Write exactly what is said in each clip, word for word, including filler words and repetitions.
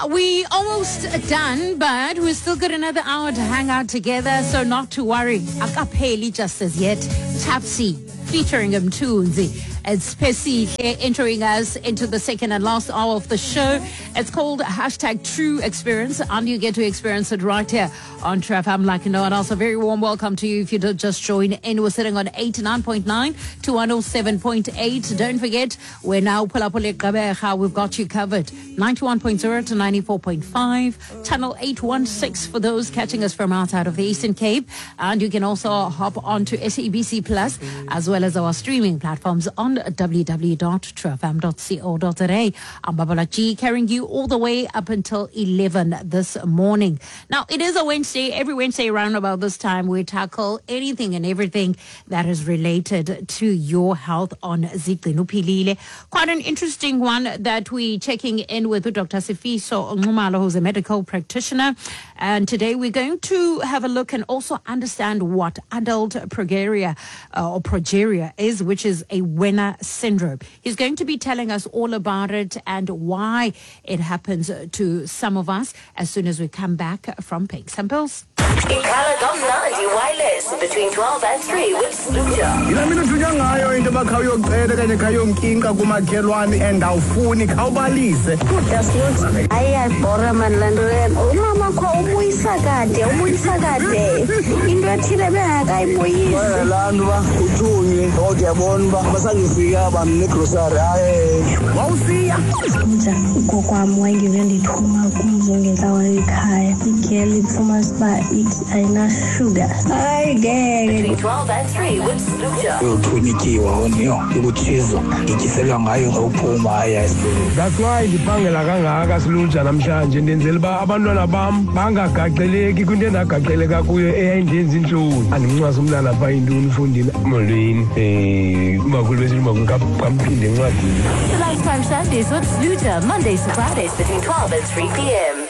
We almost done, but we've still got another hour to hang out together, so not to worry. Akapeli just as yet. Tapsi featuring Mtunzi. It's Pesi entering us into the second and last hour of the show. It's called hashtag True Experience, and you get to experience it right here on True F M like no one else. A very warm welcome to you if you did just join in. We're sitting on eighty-nine point nine to one oh seven point eight. Don't forget, we're now Pulapule Kabeha. We've got you covered. ninety-one point zero to ninety-four point five. Channel eight one six for those catching us from outside of the Eastern Cape. And you can also hop onto S A B C Plus as well as our streaming platforms on w w w dot true f m dot co dot za. I'm Babala G, carrying you all the way up until eleven this morning. Now, it is a Wednesday. Every Wednesday around about this time, we tackle anything and everything that is related to your health on Zigcine Uphilile. Quite an interesting one that we're checking in with Doctor Sifiso Nxumalo, who's a medical practitioner. And today we're going to have a look and also understand what adult progeria uh, or progeria is, which is a Werner syndrome. He's going to be telling us all about it and why it happens to some of us as soon as we come back from paying some bills. Ikhala Domnandi Wireless between twelve and three with Sluja. Yila mina thunya ngayo into bakhayoqeda kanye khayonkinka kumakhelwane and awufuni khawubalise. That's not ayayibhora man lento lento. Umama kho ubuyisa kade, ubuyisa kade. Into ethile bengakayibuyisi. Abantu ba uthunye ngothi yabona ba basangifika bamne grocery hayi. Wawusiya. Mja ugokwami wayengivele ndithuma kumzo ngenhlawa ekhaya. Igeli ifuma siba ayina sugar. Hayi ngeke. Between twelve and three with Sluja. Uthunyikiwa woniyo ukuchizo ikiselwa ngayo ngawuphuma hayi. That's why ndibangela kangaka Sluja namhlanje ndenzela ba abantwana bam bangagaqeleki kwinto endagaqeleka kuyo eyayindenza inhloni. Andimncwasa umntana pha intoni ufundile molweni eh umakhulu besithi umakhulu kamphinde encwadini. Lifetime Sundays with Sluja, Mondays to Fridays between twelve and three p.m.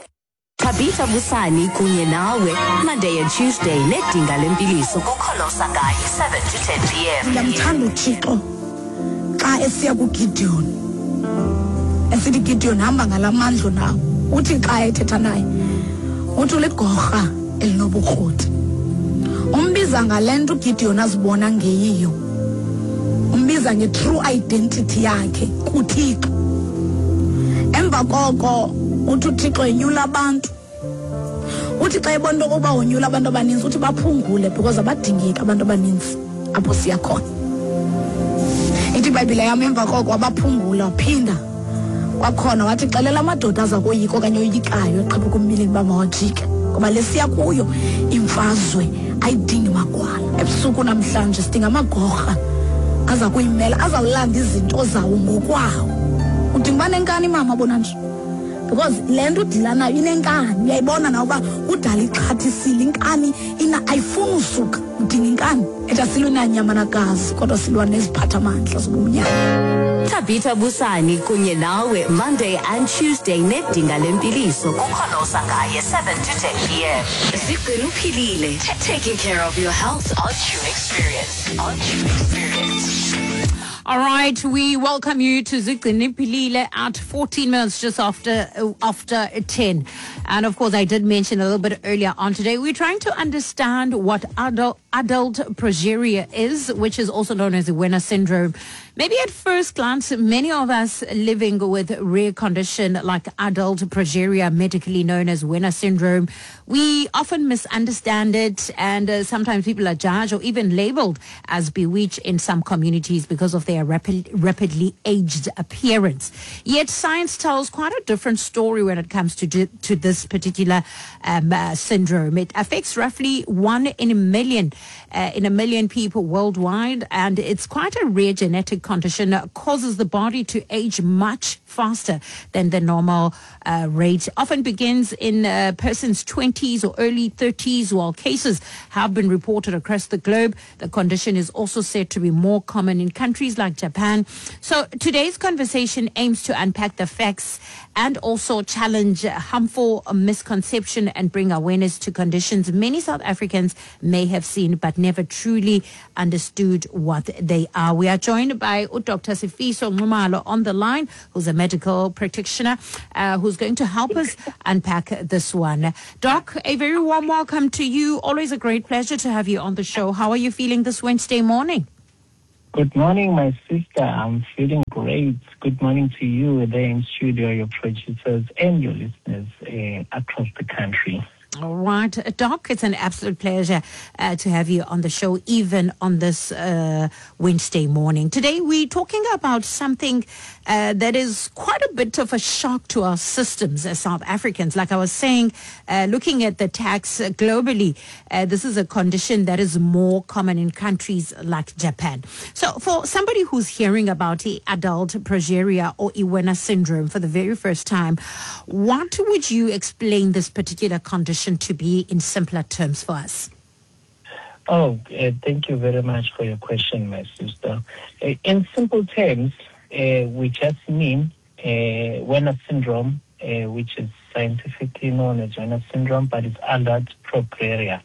Tabitha Busani kunye nawe Monday and Tuesday nedinga lempiliso kukholosa ngaye seven to ten p.m. Ngiyamthanda uThixo xa esiya kuGideon. Esithi Gideon hamba ngalamandla nawo. Uthi xa ethetha naye uthi uligorha elinobukroti. Umbiza ngalento uGideon azibona ngeyiyo. Umbiza ngetrue identity yakhe kuThixo. Emva koko uthi uThixo enyula abantu. Uthi xa ebona ukuba unyula abantu abaninzi uthi baphungule because abadingeki abantu abaninzi apho siya khona. Ithi iBhayibhile yami emva koko abaphungula phinda kwakhona wathi xelela amadoda aza koyiko kanye oyikayo eqhubha kumilini bamawajike ngoba lesiya kuyo imfazwe ayidingi magwala. Ebusuku namhlanje sidinga amagorha aza kuyimela azawulanda izinto zawo ngokwawo. Udinga nenkani mama bona nje because lento udilana inenkani uyayibona na uba udala ixhathisile inkani ina ayifuni usuka udinga inkani eta silwe nanyama nagazi kodwa silwa neziphatha amandla zobumnyama. Tabitha Busani kunye nawe Monday and Tuesday nedinga lempiliso kukholosa ngaye seven to ten p.m. Zigcine Uphilile, taking care of your health on True Experience. On True Experience. All right, we welcome you to Zigcine Uphilile at fourteen minutes just after uh, after ten. And of course, I did mention a little bit earlier on today, we're trying to understand what adult, adult progeria is, which is also known as the Werner syndrome. Maybe at first glance, many of us living with a rare condition like adult progeria, medically known as Werner syndrome, we often misunderstand it, and uh, sometimes people are judged or even labeled as bewitched in some communities because of their rapid, rapidly aged appearance. Yet science tells quite a different story when it comes to to this particular um, uh, syndrome. It affects roughly one in a million, uh, in a million people worldwide, and it's quite a rare genetic condition that causes the body to age much faster than the normal uh, rate. Often begins in a person's twenties or early thirties, while cases have been reported across the globe. The condition is also said to be more common in countries like Japan. So today's conversation aims to unpack the facts and also challenge harmful misconception and bring awareness to conditions many South Africans may have seen seen but never truly understood what they are. We are joined by Doctor Sifiso Nxumalo on the line, who's a medical practitioner, uh, who's going to help us unpack this one. Doc, a very warm welcome to you. Always a great pleasure to have you on the show. How are you feeling this Wednesday morning? Good morning, my sister. I'm feeling great. Good morning to you there in studio, your producers and your listeners uh, across the country. All right, Doc, it's an absolute pleasure uh, to have you on the show, even on this uh, Wednesday morning. Today, we're talking about something uh, that is quite a bit of a shock to our systems as South Africans. Like I was saying, uh, looking at the tax uh, globally, uh, this is a condition that is more common in countries like Japan. So for somebody who's hearing about the adult progeria or Iwena syndrome for the very first time, what would you explain this particular condition to be in simpler terms for us? Oh, uh, thank you very much for your question, my sister. Uh, in simple terms, uh, we just mean uh, Werner syndrome, uh, which is scientifically known as Werner syndrome, but it's adult progeria.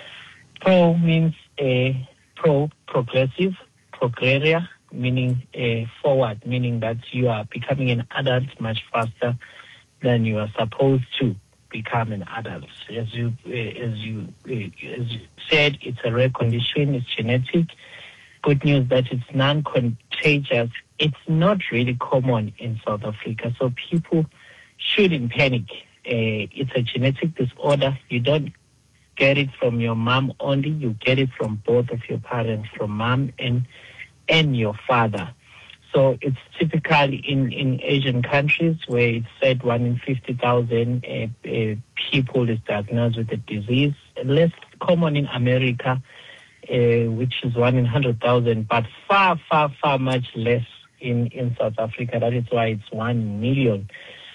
Pro means uh, pro, progressive, progeria, meaning uh, forward, meaning that you are becoming an adult much faster than you are supposed to become an adult. As you, uh, as you, uh, as you said, it's a rare condition. It's genetic. Good news that it's non-contagious. It's not really common in South Africa, so people shouldn't panic. Uh, it's a genetic disorder. You don't get it from your mom only. You get it from both of your parents, from mom and and your father. So it's typically in, in Asian countries where it's said one in fifty thousand uh, uh, people is diagnosed with the disease. Less common in America, uh, which is one in one hundred thousand, but far, far, far much less in, in South Africa. That is why it's one million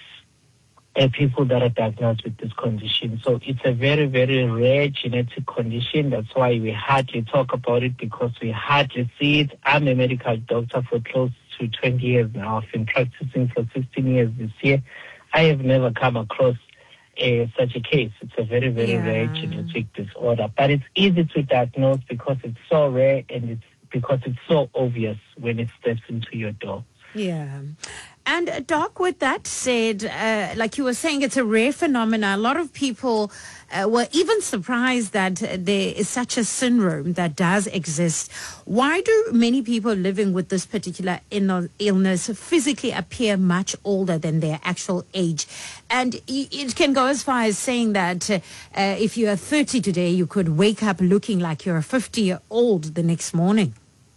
uh, people that are diagnosed with this condition. So it's a very, very rare genetic condition. That's why we hardly talk about it, because we hardly see it. I'm a medical doctor for close to twenty years now. I've been practicing for sixteen years this year. I have never come across uh, such a case. It's a very, very Yeah. rare genetic disorder. But it's easy to diagnose because it's so rare, and it's because it's so obvious when it steps into your door. Yeah. And uh, Doc, with that said, uh, like you were saying, it's a rare phenomenon. A lot of people uh, were even surprised that uh, there is such a syndrome that does exist. Why do many people living with this particular Ill- illness physically appear much older than their actual age? And y- it can go as far as saying that uh, uh, if you are thirty today, you could wake up looking like you're a fifty-year-old the next morning.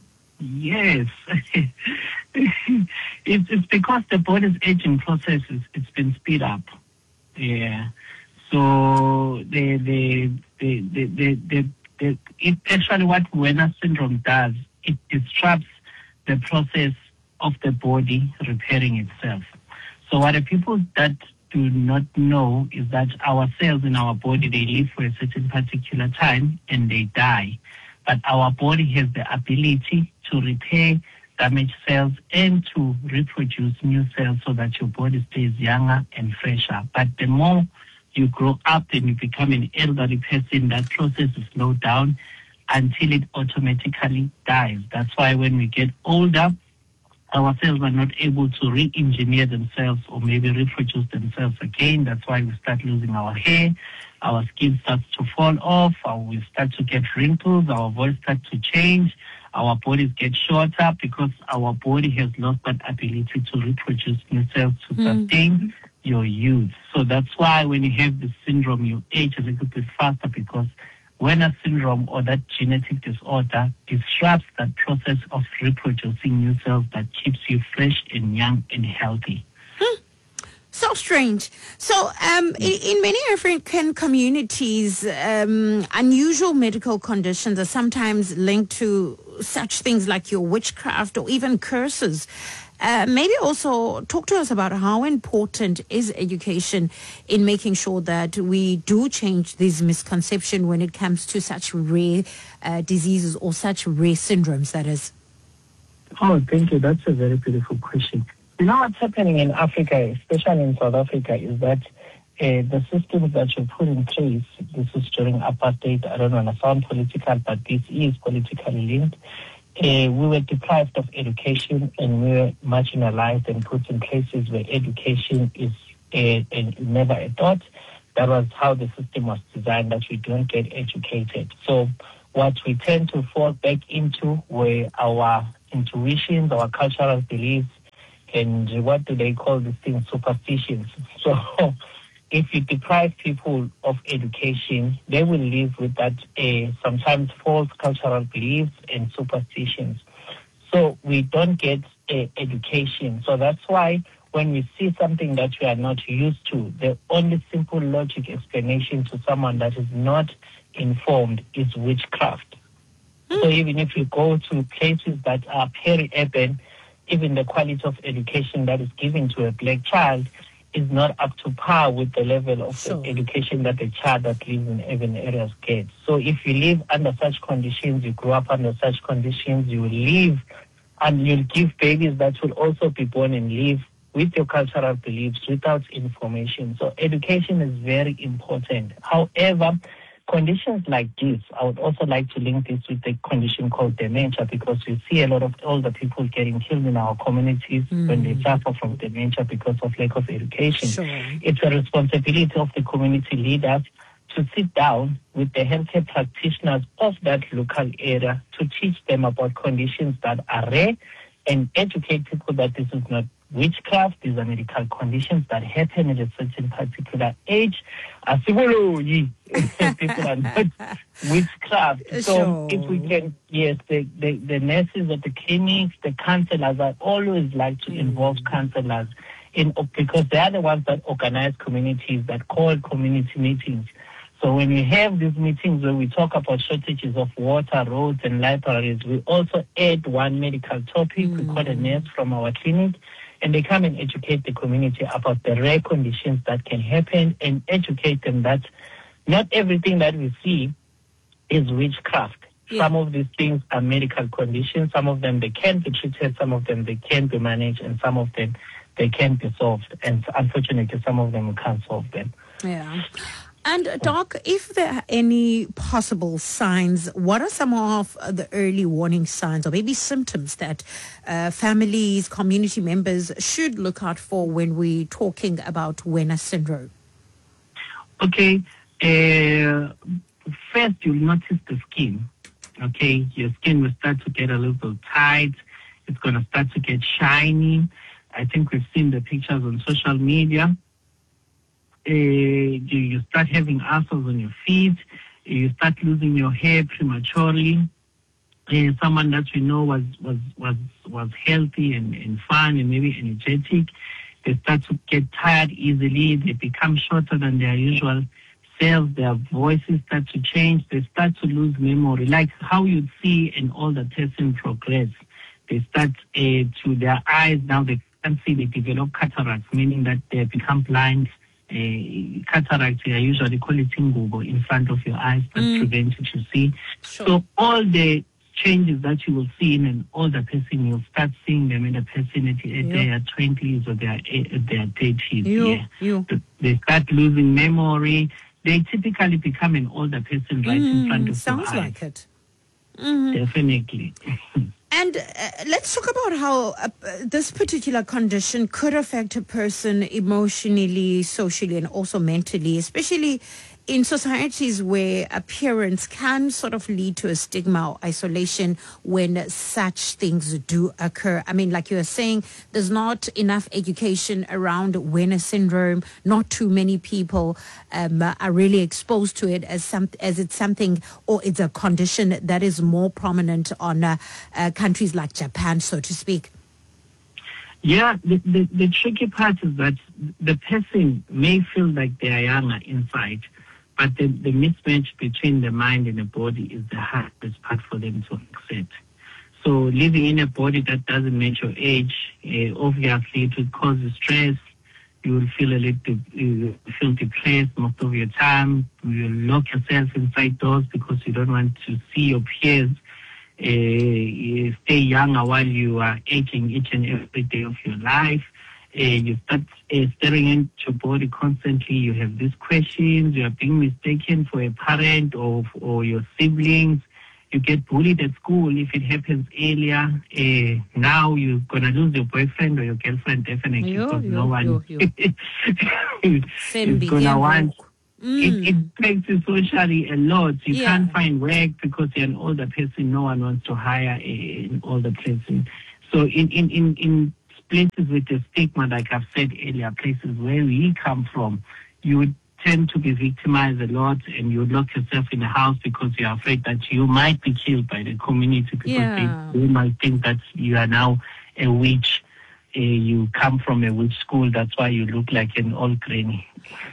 Yes. it's, it's because the body's aging process is, it's been speed up. Yeah. So the the the the the, the, the it actually what Werner syndrome does, it disrupts the process of the body repairing itself. So what the people that do not know is that our cells in our body, they live for a certain particular time and they die. But our body has the ability to repair damaged cells and to reproduce new cells so that your body stays younger and fresher. But the more you grow up and you become an elderly person, that process is slowed down until it automatically dies. That's why when we get older, our cells are not able to re-engineer themselves or maybe reproduce themselves again. That's why we start losing our hair, our skin starts to fall off, or we start to get wrinkles, our voice starts to change, our bodies get shorter because our body has lost that ability to reproduce new cells to Mm. sustain your youth. So that's why when you have this syndrome, you age a little bit faster, because Werner syndrome or that genetic disorder disrupts that process of reproducing new cells that keeps you fresh and young and healthy. So strange. So um, in, in many African communities, um, unusual medical conditions are sometimes linked to such things like your witchcraft or even curses. Uh, maybe also talk to us about how important is education in making sure that we do change this misconception when it comes to such rare uh, diseases or such rare syndromes, that is. Oh, thank you. That's a very beautiful question. You know what's happening in Africa, especially in South Africa, is that uh, the systems that you put in place, this is during apartheid, I don't want to sound political, but this is politically linked. Uh, we were deprived of education and we were marginalized and put in places where education is a, a, never a thought. That was how the system was designed, that we don't get educated. So what we tend to fall back into were our intuitions, our cultural beliefs, and what do they call these things, superstitions. So if you deprive people of education, they will live with that uh, sometimes false cultural beliefs and superstitions. So we don't get uh, education. So that's why when we see something that we are not used to, the only simple logic explanation to someone that is not informed is witchcraft. Mm. So even if you go to places that are peri-urban, even the quality of education that is given to a black child is not up to par with the level of sure. education that the child that lives in urban areas gets. So if you live under such conditions, you grow up under such conditions, you will live and you'll give babies that will also be born and live with your cultural beliefs without information. So education is very important. However, conditions like this, I would also like to link this with the condition called dementia, because we see a lot of older people getting killed in our communities mm. when they suffer from dementia because of lack of education. Sure. It's a responsibility of the community leaders to sit down with the healthcare practitioners of that local area to teach them about conditions that are rare and educate people that this is not witchcraft, these are medical conditions that happen at a certain particular age. People are not witchcraft. So sure. if we can, yes, the, the, the nurses at the clinics, the counselors, I always like to mm. involve counselors in, because they are the ones that organize communities, that call community meetings. So when we have these meetings where we talk about shortages of water, roads, and libraries, we also add one medical topic. Mm. We call a nurse from our clinic, and they come and educate the community about the rare conditions that can happen and educate them that not everything that we see is witchcraft. Yeah. Some of these things are medical conditions. Some of them, they can be treated. Some of them, they can be managed. And some of them, they can be solved. And unfortunately, some of them, we can't solve them. Yeah. And Doc, if there are any possible signs, what are some of the early warning signs or maybe symptoms that uh, families, community members should look out for when we're talking about Werner syndrome? Okay. Uh, first, you'll notice the skin. Okay. Your skin will start to get a little tight. It's going to start to get shiny. I think we've seen the pictures on social media. Uh, you, you start having ulcers on your feet, you start losing your hair prematurely. Uh, someone that we know was was was, was healthy and, and fun and maybe energetic, they start to get tired easily, they become shorter than their usual selves, their voices start to change, they start to lose memory, like how you'd see an older person progress. They start uh, to their eyes, now they can't see, they develop cataracts, meaning that they become blind. Uh, cataracts, I usually call it tingubo in front of your eyes that mm. prevent you to see. Sure. So all the changes that you will see in an older person, you'll start seeing them in a person at, at their twenties or their at their thirties. You, yeah. you. They start losing memory. They typically become an older person right mm, in front of sounds your eyes. Sounds like it. Mm-hmm. Definitely. And uh, let's talk about how uh, this particular condition could affect a person emotionally, socially, and also mentally, especially in societies where appearance can sort of lead to a stigma or isolation when such things do occur. I mean, like you were saying, there's not enough education around Werner syndrome. Not too many people um, are really exposed to it as some as it's something, or it's a condition that is more prominent on uh, uh, countries like Japan, so to speak. Yeah, the, the, the tricky part is that the person may feel like they are younger inside, but the, the mismatch between the mind and the body is the hardest part for them to accept. So living in a body that doesn't match your age, uh, obviously it will cause you stress. You will feel a little, you will feel depressed most of your time. You will lock yourself inside doors because you don't want to see your peers uh, stay younger while you are aging each and every day of your life. uh, you start uh, staring into your body constantly. You have these questions. You are being mistaken for a parent or or your siblings. You get bullied at school if it happens earlier. Uh, now you're gonna lose your boyfriend or your girlfriend definitely Yo, because yo, no one yo, yo. is gonna want. It, it affects you socially a lot. You Yeah. can't find work because you're an older person. No one wants to hire a, an older person. So in, in, in, in places with the stigma, like I've said earlier, places where we come from, you would tend to be victimized a lot and you would lock yourself in the house because you're afraid that you might be killed by the community because Yeah. they, they might think that you are now a witch. Uh, you come from a witch school. That's why you look like an old granny.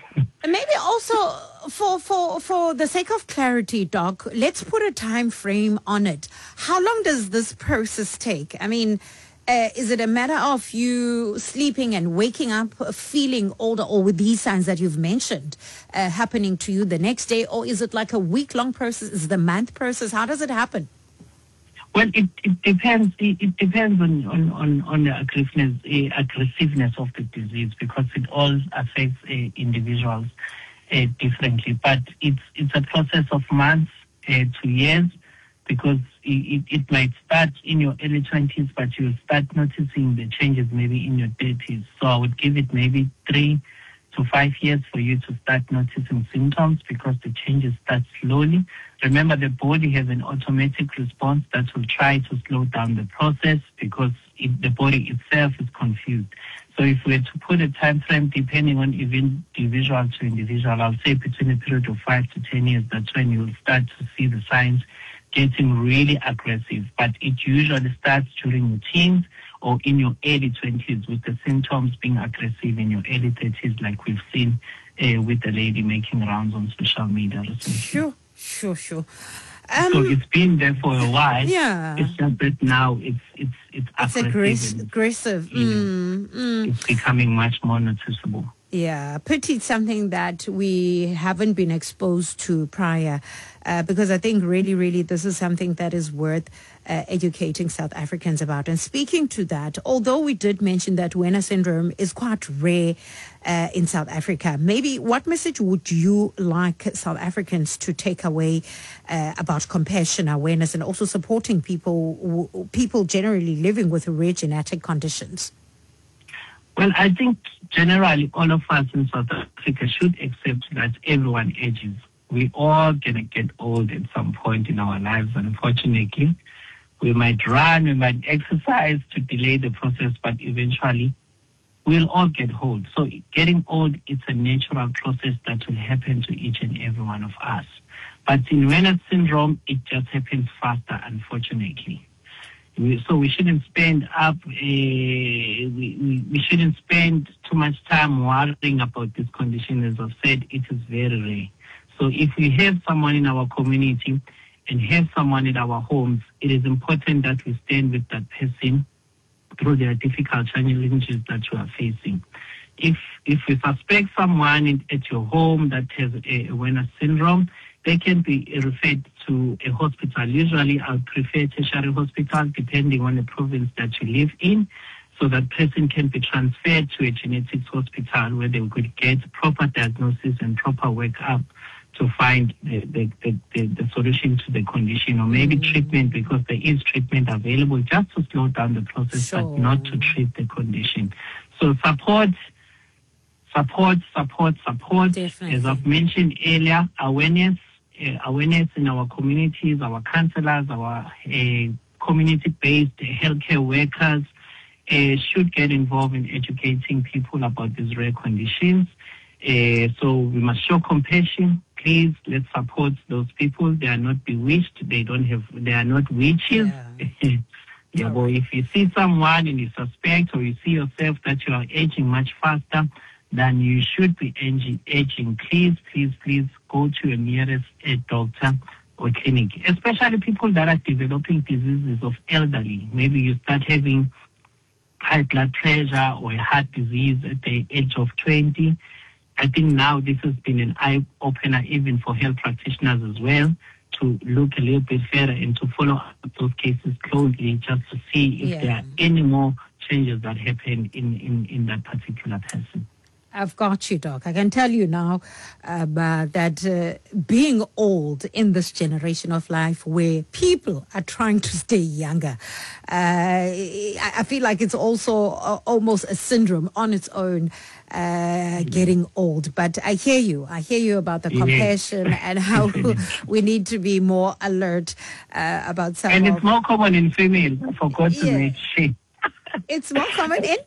Maybe also for for for the sake of clarity, Doc, let's put a time frame on it. How long does this process take? I mean, uh, is it a matter of you sleeping and waking up uh, feeling older, or with these signs that you've mentioned uh, happening to you the next day, or is it like a week long process? Is it a month process? How does it happen? Well, it, it depends. It, it depends on on, on, on the aggressiveness, uh, aggressiveness of the disease because it all affects uh, individuals uh, differently. But it's it's a process of months uh, to years because it, it, it might start in your early twenties, but you'll start noticing the changes maybe in your thirties. So I would give it maybe three to five years for you to start noticing symptoms because the changes start slowly. Remember, the body has an automatic response that will try to slow down the process because it, the body itself is confused. So if we were to put a time frame, depending on even individual to individual, I'll say between a period of five to ten years, that's when you'll start to see the signs getting really aggressive. But it usually starts during your teens or in your early twenties with the symptoms being aggressive in your early thirties like we've seen uh, with the lady making rounds on social media recently. Sure, sure, sure. So Um, it's been there for a while. Yeah. It's just that now it's it's it's, it's aggressive aggressive. and aggressive. Yeah. Mm, mm. it's becoming much more noticeable. Yeah, pity it's something that we haven't been exposed to prior, uh, because I think really, really this is something that is worth uh, educating South Africans about. And speaking to that, although we did mention that Werner syndrome is quite rare uh, in South Africa, maybe what message would you like South Africans to take away uh, about compassion, awareness, and also supporting people, w- people generally living with rare genetic conditions? Well, I think generally all of us in South Africa should accept that everyone ages. We all gonna get old at some point in our lives, unfortunately. We might run, we might exercise to delay the process, but eventually we'll all get old. So getting old is a natural process that will happen to each and every one of us. But in Werner syndrome, it just happens faster, unfortunately. We, so we shouldn't spend up. Uh, we, we we shouldn't spend too much time worrying about this condition. As I've said, it is very rare. So if we have someone in our community and have someone in our homes, it is important that we stand with that person through their difficult challenges that you are facing. If if we suspect someone in, at your home that has a, a Werner syndrome, they can be referred to a hospital. Usually I would prefer tertiary hospital depending on the province that you live in, so that person can be transferred to a genetics hospital where they could get proper diagnosis and proper workup to find the, the, the, the, the solution to the condition, or maybe mm. treatment, because there is treatment available just to slow down the process, sure. but not to treat the condition. So support, support, support, support. Definitely. As I've mentioned earlier, awareness, uh, awareness in our communities, our counselors, our uh, community-based healthcare workers uh, should get involved in educating people about these rare conditions. Uh, so we must show compassion. Please, let's support those people. They are not bewitched. They don't have. They are not witches. Yeah. Yeah, but if you see someone and you suspect, or you see yourself that you are aging much faster than you should be aging, aging please, please, please go to your nearest uh, doctor or clinic. Especially people that are developing diseases of elderly. Maybe you start having high blood pressure or a heart disease at the age of twenty. I think now this has been an eye-opener even for health practitioners as well, to look a little bit further and to follow up those cases closely, just to see if yeah. there are any more changes that happen in, in, in that particular person. I've got you, Doc. I can tell you now um, uh, that uh, being old in this generation of life where people are trying to stay younger, uh, I, I feel like it's also uh, almost a syndrome on its own, uh, getting old. But I hear you. I hear you about the compassion and how we need to be more alert uh, about some And of... it's more common in females, I forgot to Yeah. mention. It's more common in...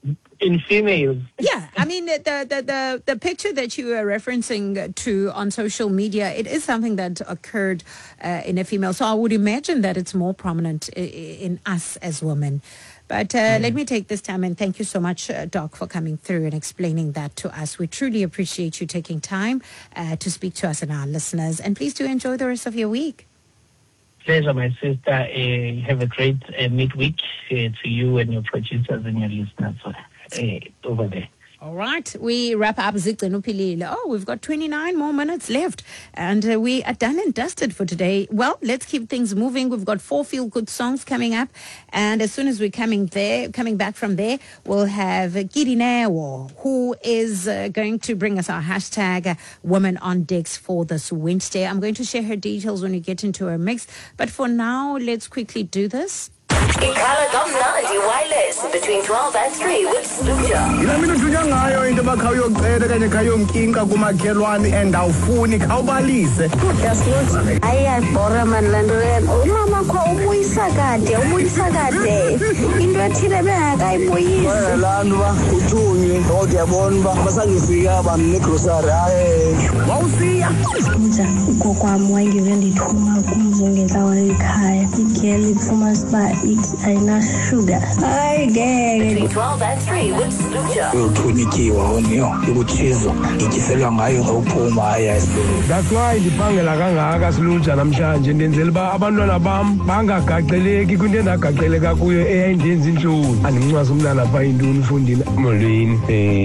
In females. Yeah, I mean, the, the, the, the picture that you were referencing to on social media, it is something that occurred uh, in a female. So I would imagine that it's more prominent in, in us as women. But uh, mm. let me take this time and thank you so much, uh, Doc, for coming through and explaining that to us. We truly appreciate you taking time uh, to speak to us and our listeners. And please do enjoy the rest of your week. Pleasure, my sister. Uh, have a great uh, midweek uh, to you and your producers and your listeners uh, over there. All right, we wrap up Zigcino Philile. Oh, we've got twenty-nine more minutes left, and uh, we are done and dusted for today. Well, let's keep things moving. We've got four feel-good songs coming up, and as soon as we're coming there, coming back from there, we'll have Gidi Newo, who is uh, going to bring us our hashtag uh, Women on Decks for this Wednesday. I'm going to share her details when we get into her mix, but for now, let's quickly do this. Ikhala kamnandi wireless between twelve and three with Sluja. Yina mina uthunya ngayo into bakhayokucela kanye khayonkinka kumakhelwane and awufuni khawubalise. Yasluthi ayayibhora mani le nto lena. Umama kho ubuyisa kade ubuyisa kade into ethile bengakayibuyisi. Laa nto uba uthunywe ngoku yabona uba basangifika bamnegrosari hayi wawusiya. Sluza ugokwam wayengive ndithuma kumzungeza walikhaya igel ifumana uba ayinashuga. Hayi ngeke. Between twelve and three with Sluja. Uyothunyikiwa oniyo ikuthizo ityiselwa ngayo ngawuphuma hayi. That's why ndiphangela kangaka Sluja namhlanje ndenzela uba abantwana bam bangagaxeleki kwinto endagaxeleka kuyo eyayindenza intlungu. Andimncwasa umntana phaa intoni ufundini molweni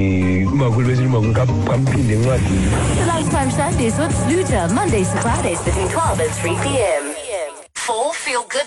um umakhulu besithi umakhulu kamphinde encwadini. Lifetime Sundays with Sluja. Mondays to Fridays between twelve and three p.m. Four feel-good